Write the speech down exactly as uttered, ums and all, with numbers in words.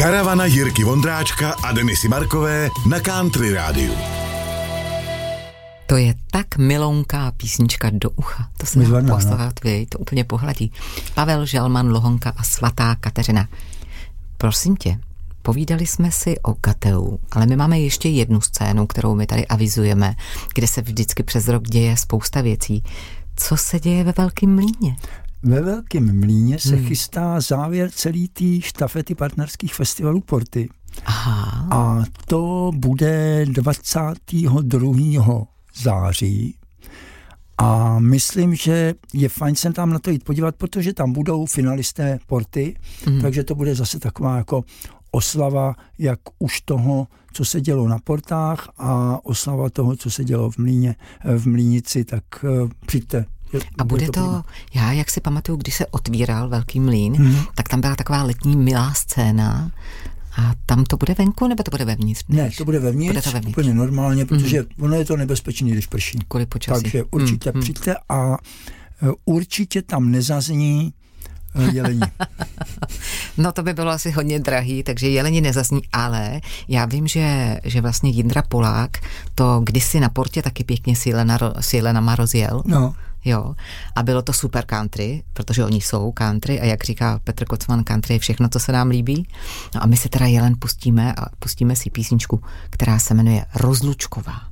Karavana Jirky Vondráčka a Denisy Markové na Country Rádiu. To je tak milounká písnička do ucha. To se dá poslouchat, vy, to úplně pohladí. Pavel Želman, Lohonka a svatá Kateřina. Prosím tě, povídali jsme si o Gateu, ale my máme ještě jednu scénu, kterou my tady avizujeme, kde se vždycky přes rok děje spousta věcí. Co se děje ve Velkém Mlýně? Ve Velkém Mlýně se hmm. chystá závěr celý té štafety partnerských festivalů Porty. Aha. A to bude dvacátého druhého září. A myslím, že je fajn se tam na to jít podívat, protože tam budou finalisté Porty, hmm. takže to bude zase taková jako oslava jak už toho, co se dělo na Portách, a oslava toho, co se dělo v Mlýně, v Mlýnici, tak uh, přijďte. A bude to, to já jak si pamatuju, když se otvíral Velký Mlýn, hmm. tak tam byla taková letní milá scéna. A tam to bude venku, nebo to bude vevnitř? Ne, to bude vevnitř, bude to vevnitř. Úplně normálně, protože mm. ono je to nebezpečné, když prší. Kvůli počasí. Takže určitě mm. přijďte a určitě tam nezazní jelení. No to by bylo asi hodně drahý, takže jelení nezazní, ale já vím, že, že vlastně Jindra Polák to kdysi na Portě taky pěkně s, Jelena, s Jelenama rozjel. No. Jo, a bylo to super country, protože oni jsou country a jak říká Petr Kocman, country je všechno, co se nám líbí. No a my se teda Jelen pustíme a pustíme si písničku, která se jmenuje Rozlučková.